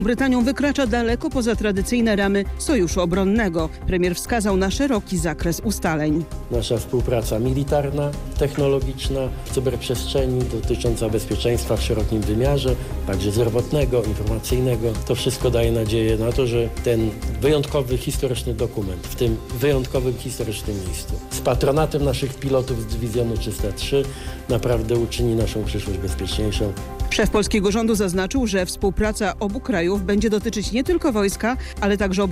Brytanią wykracza daleko poza tradycyjne ramy sojuszu obronnego. Premier wskazał na szeroki zakres ustaleń. Nasza współpraca militarna, technologiczna, w cyberprzestrzeni dotycząca bezpieczeństwa w szerokim wymiarze, także zdrowotnego, informacyjnego. To wszystko daje nadzieję na to, że ten wyjątkowy historyczny dokument w tym wyjątkowym historycznym miejscu z patronatem naszych pilotów z dywizjonu 303 naprawdę uczyni naszą przyszłość bezpieczniejszą. Szef polskiego rządu zaznaczył, że współpraca obu krajów będzie dotyczyć nie tylko wojska, ale także